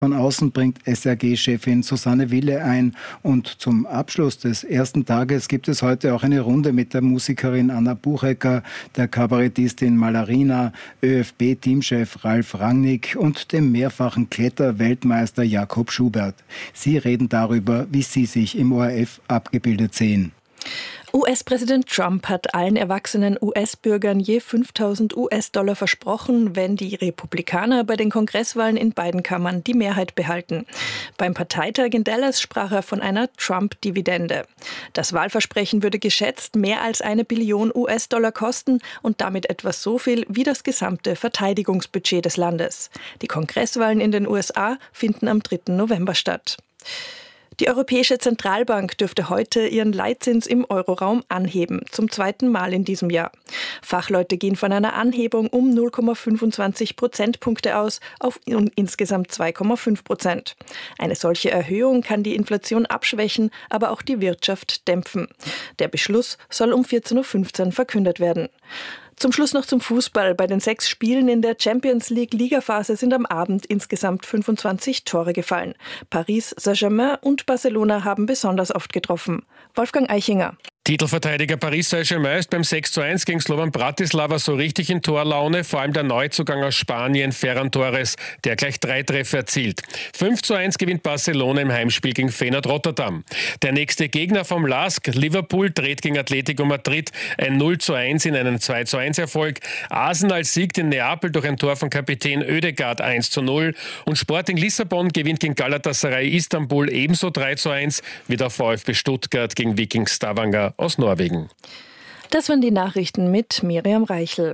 Von außen bringt SRG-Chefin Susanne Wille ein. Und zum Abschluss des ersten Tages gibt es heute auch eine Runde mit der Musikerin Anna Buchecker, der Kabarettistin Mallarina, ÖFB-Teamchef Ralf Rangnick und dem mehrfachen Kletterweltmeister Jakob Schubert. Sie reden darüber, wie sie sich im ORF abgebildet sehen. US-Präsident Trump hat allen erwachsenen US-Bürgern je 5.000 US-Dollar versprochen, wenn die Republikaner bei den Kongresswahlen in beiden Kammern die Mehrheit behalten. Beim Parteitag in Dallas sprach er von einer Trump-Dividende. Das Wahlversprechen würde geschätzt mehr als 1 Billion US-Dollar kosten und damit etwa so viel wie das gesamte Verteidigungsbudget des Landes. Die Kongresswahlen in den USA finden am 3. November statt. Die Europäische Zentralbank dürfte heute ihren Leitzins im Euroraum anheben, zum 2. Mal in diesem Jahr. Fachleute gehen von einer Anhebung um 0,25 Prozentpunkte aus auf insgesamt 2,5%. Eine solche Erhöhung kann die Inflation abschwächen, aber auch die Wirtschaft dämpfen. Der Beschluss soll um 14.15 Uhr verkündet werden. Zum Schluss noch zum Fußball. Bei den 6 Spielen in der Champions League Ligaphase sind am Abend insgesamt 25 Tore gefallen. Paris Saint-Germain und Barcelona haben besonders oft getroffen. Wolfgang Eichinger. Titelverteidiger Paris Saint-Germain ist beim 6:1 gegen Slovan Bratislava so richtig in Torlaune, vor allem der Neuzugang aus Spanien, Ferran Torres, der gleich 3 Treffer erzielt. 5:1 gewinnt Barcelona im Heimspiel gegen Feyenoord Rotterdam. Der nächste Gegner vom LASK, Liverpool, dreht gegen Atletico Madrid ein 0:1 in einen 2:1 Erfolg. Arsenal siegt in Neapel durch ein Tor von Kapitän Ødegaard 1:0 und Sporting Lissabon gewinnt gegen Galatasaray Istanbul ebenso 3:1 wie der VfB Stuttgart gegen Viking Stavanger aus Norwegen. Das waren die Nachrichten mit Miriam Reichel.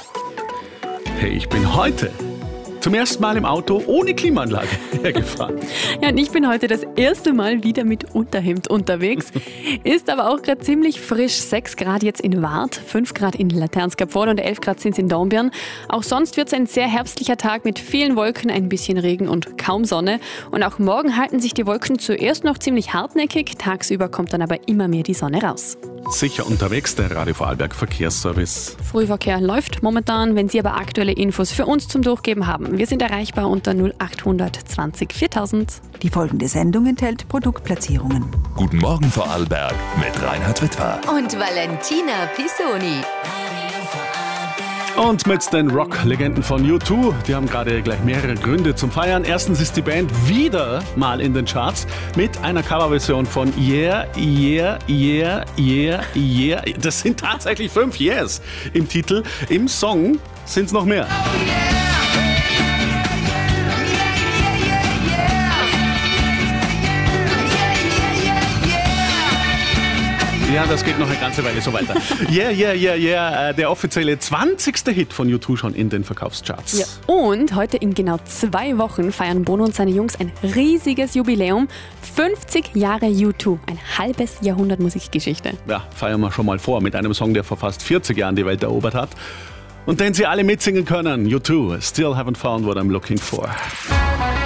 Hey, ich bin heute zum ersten Mal im Auto ohne Klimaanlage hergefahren. Ja, und ich bin heute das erste Mal wieder mit Unterhemd unterwegs. Ist aber auch gerade ziemlich frisch. 6 Grad jetzt in Waadt, 5 Grad in Laternskapvoll und 11 Grad sind es in Dornbirn. Auch sonst wird es ein sehr herbstlicher Tag mit vielen Wolken, ein bisschen Regen und kaum Sonne. Und auch morgen halten sich die Wolken zuerst noch ziemlich hartnäckig. Tagsüber kommt dann aber immer mehr die Sonne raus. Sicher unterwegs, der Radio Vorarlberg Verkehrsservice. Frühverkehr läuft momentan. Wenn Sie aber aktuelle Infos für uns zum Durchgeben haben, wir sind erreichbar unter 0800 20 4000. Die folgende Sendung enthält Produktplatzierungen. Guten Morgen Vorarlberg mit Reinhard Wittwer und Valentina Pisoni. Und mit den Rock-Legenden von U2, die haben gerade gleich mehrere Gründe zum Feiern. Erstens ist die Band wieder mal in den Charts mit einer Coverversion von Yeah, Yeah, Yeah, Yeah, Yeah. Das sind tatsächlich 5 Yeahs im Titel. Im Song sind es noch mehr. Ja, das geht noch eine ganze Weile so weiter. Yeah, yeah, yeah, yeah. Der offizielle 20. Hit von U2 schon in den Verkaufscharts. Ja. Und heute in genau 2 Wochen feiern Bono und seine Jungs ein riesiges Jubiläum. 50 Jahre U2. Ein halbes Jahrhundert Musikgeschichte. Ja, feiern wir schon mal vor mit einem Song, der vor fast 40 Jahren die Welt erobert hat. Und den Sie alle mitsingen können. U2, Still Haven't Found What I'm Looking For.